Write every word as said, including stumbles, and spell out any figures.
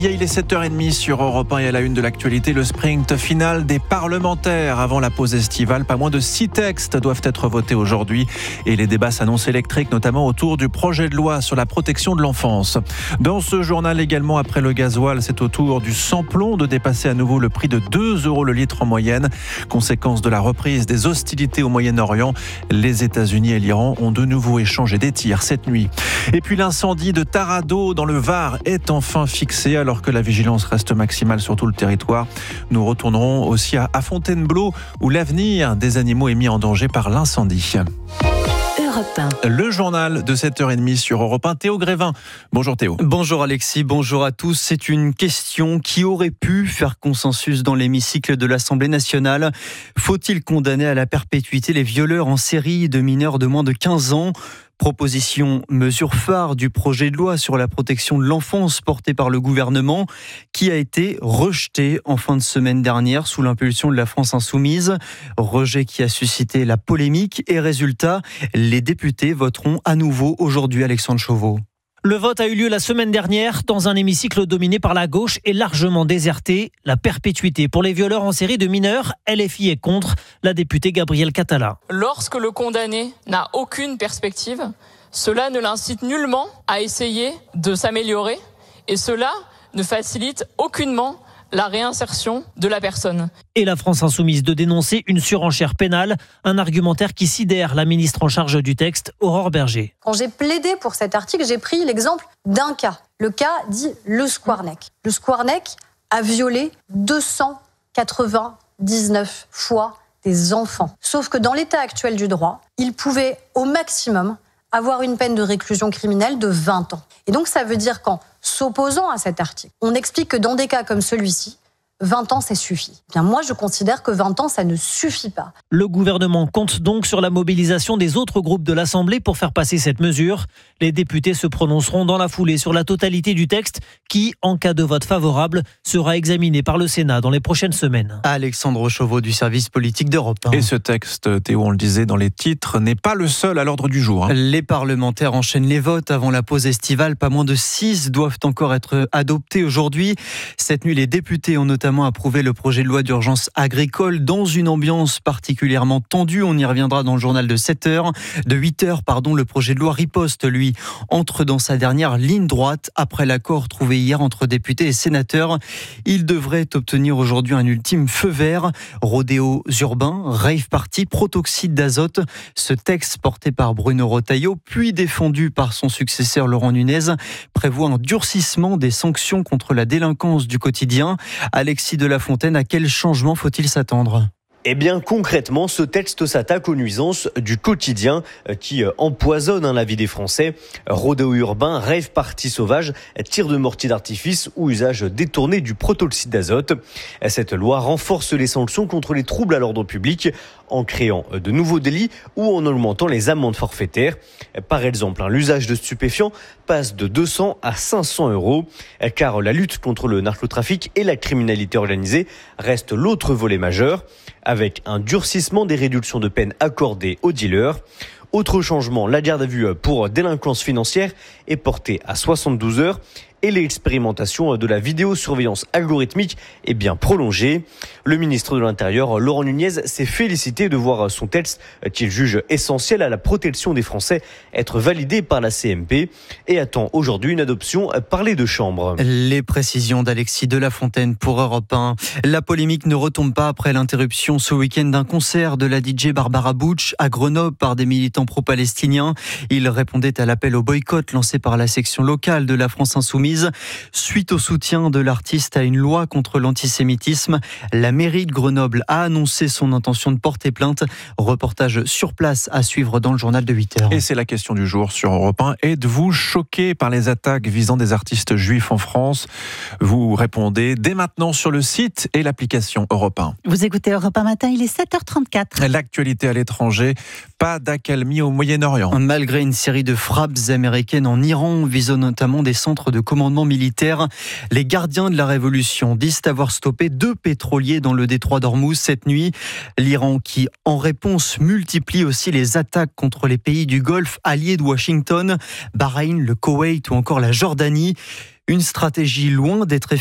Il est sept heures trente sur Europe un et à la une de l'actualité, le sprint final des parlementaires avant la pause estivale. Pas moins de six textes doivent être votés aujourd'hui et les débats s'annoncent électriques, notamment autour du projet de loi sur la protection de l'enfance. Dans ce journal également, après le gasoil, c'est au tour du sans-plomb de dépasser à nouveau le prix de deux euros le litre en moyenne. Conséquence de la reprise des hostilités au Moyen-Orient, les États-Unis et l'Iran ont de nouveau échangé des tirs cette nuit. Et puis l'incendie de Taradot dans le Var est enfin fixé alors Alors que la vigilance reste maximale sur tout le territoire. Nous retournerons aussi à Fontainebleau où l'avenir des animaux est mis en danger par l'incendie. Europe un. Le journal de sept heures trente sur Europe un, Théo Grévin. Bonjour Théo. Bonjour Alexis, bonjour à tous. C'est une question qui aurait pu faire consensus dans l'hémicycle de l'Assemblée nationale. Faut-il condamner à la perpétuité les violeurs en série de mineurs de moins de quinze ans ? Proposition mesure phare du projet de loi sur la protection de l'enfance porté par le gouvernement qui a été rejeté en fin de semaine dernière sous l'impulsion de la France insoumise. Rejet qui a suscité la polémique et résultat, les députés voteront à nouveau aujourd'hui. Alexandre Chauveau. Le vote a eu lieu la semaine dernière dans un hémicycle dominé par la gauche et largement déserté. La perpétuité pour les violeurs en série de mineurs, L F I est contre. La députée Gabrielle Catala. Lorsque le condamné n'a aucune perspective, cela ne l'incite nullement à essayer de s'améliorer et cela ne facilite aucunement la réinsertion de la personne. Et la France insoumise de dénoncer une surenchère pénale, un argumentaire qui sidère la ministre en charge du texte, Aurore Berger. Quand j'ai plaidé pour cet article, j'ai pris l'exemple d'un cas. Le cas dit le Squarneck. Le Squarneck a violé deux cent quatre-vingt-dix-neuf fois des enfants. Sauf que dans l'état actuel du droit, il pouvait au maximum avoir une peine de réclusion criminelle de vingt ans. Et donc ça veut dire qu'en s'opposant à cet article, on explique que dans des cas comme celui-ci, vingt ans, ça suffit. Bien, moi, je considère que vingt ans, ça ne suffit pas. Le gouvernement compte donc sur la mobilisation des autres groupes de l'Assemblée pour faire passer cette mesure. Les députés se prononceront dans la foulée sur la totalité du texte qui, en cas de vote favorable, sera examiné par le Sénat dans les prochaines semaines. Alexandre Chauveau du service politique d'Europe un. Et ce texte, Théo, on le disait dans les titres, n'est pas le seul à l'ordre du jour. Hein. Les parlementaires enchaînent les votes avant la pause estivale. Pas moins de six doivent encore être adoptés aujourd'hui. Cette nuit, les députés ont notamment approuvé le projet de loi d'urgence agricole dans une ambiance particulièrement tendue. On y reviendra dans le journal de sept heures. De huit heures, pardon, le projet de loi riposte, lui, entre dans sa dernière ligne droite après l'accord trouvé hier entre députés et sénateurs. Il devrait obtenir aujourd'hui un ultime feu vert. Rodéos urbains, rave party, protoxyde d'azote. Ce texte porté par Bruno Retailleau, puis défendu par son successeur Laurent Nunez, prévoit un durcissement des sanctions contre la délinquance du quotidien. Alexis de la Fontaine, à quel changement faut-il s'attendre ? Eh bien, concrètement, ce texte s'attaque aux nuisances du quotidien qui empoisonnent la vie des Français. Rodéo urbain, rave party sauvage, tir de mortier d'artifice ou usage détourné du protoxyde d'azote. Cette loi renforce les sanctions contre les troubles à l'ordre public en créant de nouveaux délits ou en augmentant les amendes forfaitaires. Par exemple, l'usage de stupéfiants passe de deux cents à cinq cents euros, car la lutte contre le narcotrafic et la criminalité organisée reste l'autre volet majeur, avec un durcissement des réductions de peine accordées aux dealers. Autre changement, la garde à vue pour délinquance financière est portée à soixante-douze heures et l'expérimentation de la vidéosurveillance algorithmique est bien prolongée. Le ministre de l'Intérieur, Laurent Nunez, s'est félicité de voir son texte, qu'il juge essentiel à la protection des Français, être validé par la C M P et attend aujourd'hui une adoption par les deux chambres. Les précisions d'Alexis de la Fontaine pour Europe un. La polémique ne retombe pas après l'interruption ce week-end d'un concert de la D J Barbara Butch à Grenoble par des militants pro-palestiniens. Il répondait à l'appel au boycott lancé par la section locale de la France insoumise. Suite au soutien de l'artiste à une loi contre l'antisémitisme, la mairie de Grenoble a annoncé son intention de porter plainte. Reportage sur place à suivre dans le journal de huit heures. Et c'est la question du jour sur Europe un. Êtes-vous choqué par les attaques visant des artistes juifs en France ? Vous répondez dès maintenant sur le site et l'application Europe un. Vous écoutez Europe un matin, il est sept heures trente-quatre. L'actualité à l'étranger, pas d'accalmie au Moyen-Orient. Malgré une série de frappes américaines en Iran, visant notamment des centres de commandement militaire, les gardiens de la révolution disent avoir stoppé deux pétroliers dans le détroit d'Ormuz cette nuit. L'Iran qui, en réponse, multiplie aussi les attaques contre les pays du Golfe alliés de Washington, Bahreïn, le Koweït ou encore la Jordanie. Une stratégie loin d'être